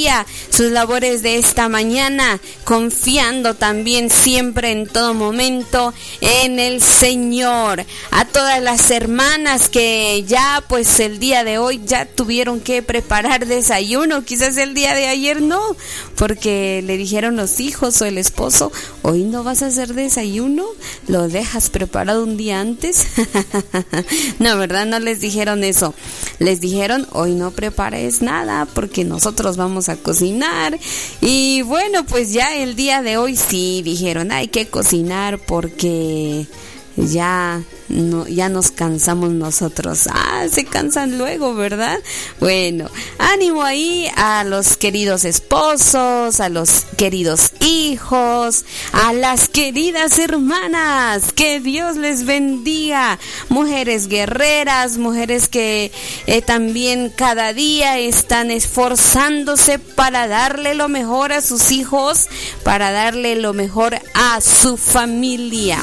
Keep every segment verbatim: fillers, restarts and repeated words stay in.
día, sus labores de esta mañana, confiando también siempre en todo momento en el Señor. A todas las hermanas que ya pues el día de hoy ya tuvieron que preparar desayuno, quizás el día de ayer no, porque le dijeron los hijos o el esposo, hoy no vas a hacer desayuno, lo dejas preparado un día antes. No, ¿verdad? No les dijeron eso. Les dijeron, hoy no prepares nada porque nosotros vamos a cocinar. Y bueno, pues ya el día de hoy sí dijeron, hay que cocinar porque ya no, ya nos cansamos nosotros. Ah, se cansan luego, ¿verdad? Bueno, ánimo ahí a los queridos esposos, a los queridos hijos, a las queridas hermanas. Que Dios les bendiga. Mujeres guerreras, mujeres que eh, también cada día están esforzándose para darle lo mejor a sus hijos, para darle lo mejor a su familia.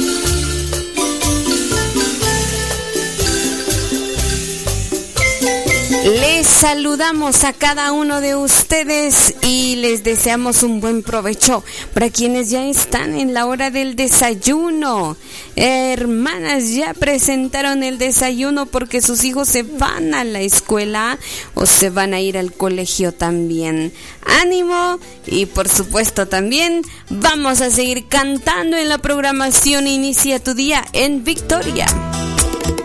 Les saludamos a cada uno de ustedes y les deseamos un buen provecho para quienes ya están en la hora del desayuno. Hermanas, ya presentaron el desayuno porque sus hijos se van a la escuela o se van a ir al colegio también. Ánimo y por supuesto también vamos a seguir cantando en la programación Inicia tu día en Victoria.